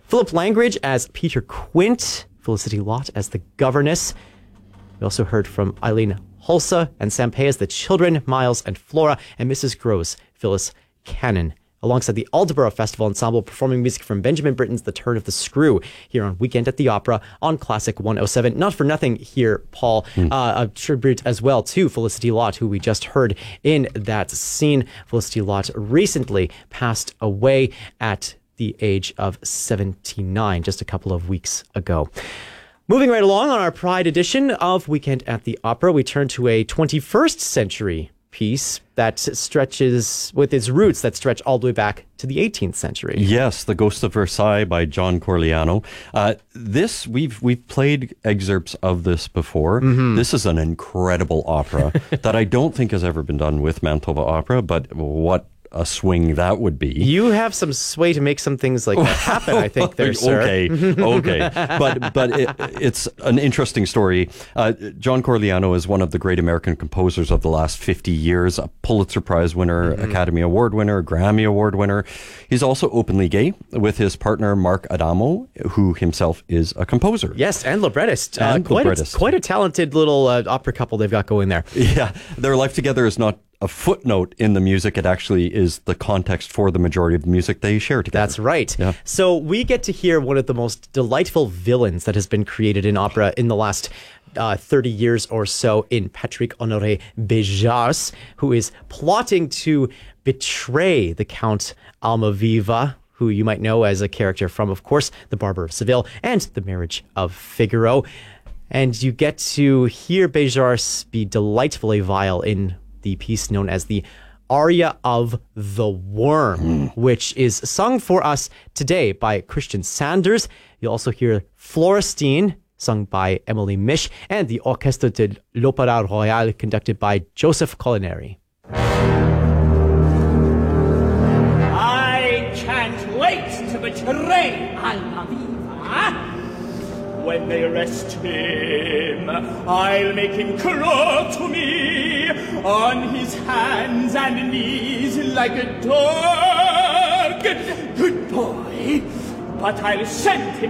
Philip Langridge as Peter Quint, Felicity Lott as the governess. We also heard from Eileen Hulsa and Sam Pei as the children, Miles and Flora, and Mrs. Gross, Phyllis Cannon, alongside the Aldeborough Festival Ensemble performing music from Benjamin Britten's The Turn of the Screw here on Weekend at the Opera on Classic 107. Not for nothing here, Paul. A tribute as well to Felicity Lott, who we just heard in that scene. Felicity Lott recently passed away at the age of 79, just a couple of weeks ago. Moving right along on our Pride edition of Weekend at the Opera, we turn to a 21st century piece that stretches with its roots that stretch all the way back to the 18th century. Yes, The Ghost of Versailles by John Corigliano. This we've played excerpts of this before. This is an incredible opera that I don't think has ever been done with Manitoba Opera, but what a swing that would be. You have some sway to make some things like that happen, I think, there, sir. Okay. But it's an interesting story. John Corigliano is one of the great American composers of the last 50 years, a Pulitzer Prize winner, Academy Award winner, Grammy Award winner. He's also openly gay with his partner, Mark Adamo, who himself is a composer. Yes, and librettist. Quite a talented little opera couple they've got going there. Yeah, their life together is not a footnote in the music. It actually is the context for the majority of the music they share together. That's right. Yeah. So we get to hear one of the most delightful villains that has been created in opera in the last 30 years or so in Patrick Honoré Béjart, who is plotting to betray the Count Almaviva, who you might know as a character from, of course, The Barber of Seville and The Marriage of Figaro. And you get to hear Béjart be delightfully vile in the piece known as the Aria of the Worm, which is sung for us today by Christian Sanders. You'll also hear Florestine, sung by Emily Mish, and the Orchestre de l'Opéra Royal, conducted by Joseph Colineri. I can't wait to betray Almaviva. When they arrest him, I'll make him crawl to me on his hands and knees like a dog. Good boy, but I'll send him